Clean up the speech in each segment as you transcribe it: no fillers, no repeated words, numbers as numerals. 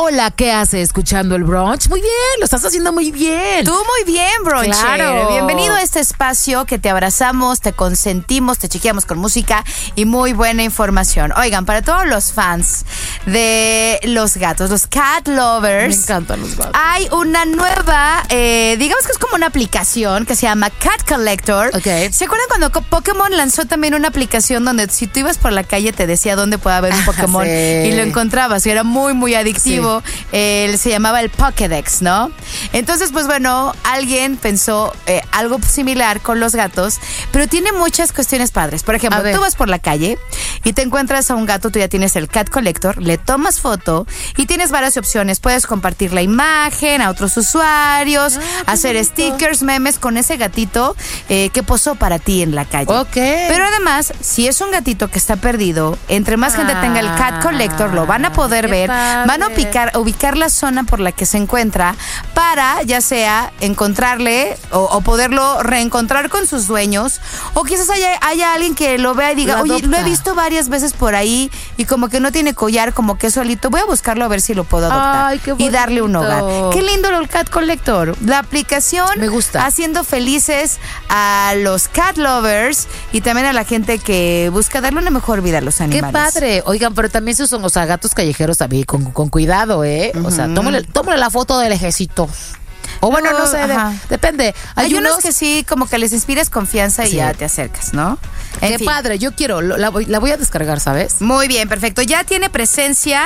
Hola, ¿qué haces escuchando el brunch? Muy bien, lo estás haciendo muy bien. Tú muy bien, bruncher. Claro. Bienvenido a este espacio que te abrazamos, te consentimos, te chequeamos con música y muy buena información. Oigan, para todos los fans de los gatos, los cat lovers. Me encantan los gatos. Hay una nueva, digamos que es como una aplicación que se llama Cat Collector. Ok. ¿Se acuerdan cuando Pokémon lanzó también una aplicación donde si tú ibas por la calle te decía dónde puede haber un Pokémon Sí. y lo encontrabas y era muy, muy adictivo? Se llamaba el Pokédex, ¿no? Entonces, pues bueno, alguien pensó algo similar con los gatos, pero tiene muchas cuestiones padres. Por ejemplo, tú vas por la calle y te encuentras a un gato, tú ya tienes el Cat Collector, le tomas foto y tienes varias opciones. Puedes compartir la imagen a otros usuarios, hacer stickers, memes con ese gatito que posó para ti en la calle. Ok. Pero además, si es un gatito que está perdido, entre más gente tenga el Cat Collector, lo van a poder ver, van a ubicar la zona por la que se encuentra para ya sea encontrarle o poderlo reencontrar con sus dueños, o quizás haya alguien que lo vea y diga, oye, lo he visto varias veces por ahí y como que no tiene collar, como que es solito, voy a buscarlo a ver si lo puedo adoptar. Ay, qué y darle un hogar. bonito. Qué lindo el Cat Collector. La aplicación Me gusta. haciendo felices a los cat lovers y también a la gente que busca darle una mejor vida a los Qué animales. padre. Oigan, pero también esos son, gatos callejeros también, con cuidado, ¿eh? O sea, tómale la foto del ejército. O bueno, no sé, depende. Hay unos que sí, como que les inspiras confianza y ya te acercas, ¿no? Qué padre, yo quiero, la voy a descargar, ¿sabes? Muy bien, perfecto. Ya tiene presencia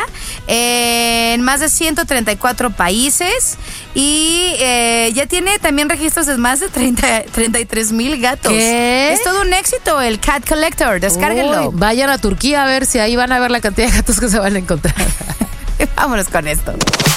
en más de 134 países y ya tiene también registros de más de 33,000 gatos. ¿Qué? Es todo un éxito el Cat Collector, descárguenlo. Uy, vayan a Turquía a ver si ahí van a ver la cantidad de gatos que se van a encontrar. Vámonos con esto.